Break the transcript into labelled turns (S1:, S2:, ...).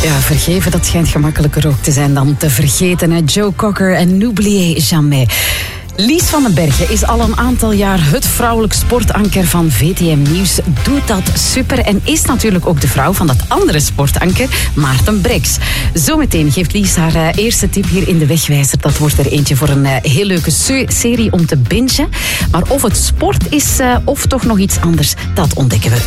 S1: Ja, vergeven, dat schijnt gemakkelijker ook te zijn dan te vergeten. Hè? Joe Cocker en N'oubliez jamais. Lies van den Bergen is al een aantal jaar het vrouwelijk sportanker van VTM Nieuws. Doet dat super en is natuurlijk ook de vrouw van dat andere sportanker, Maarten Breks. Zometeen geeft Lies haar eerste tip hier in De Wegwijzer. Dat wordt er eentje voor een heel leuke serie om te bingen. Maar of het sport is of toch nog iets anders, dat ontdekken we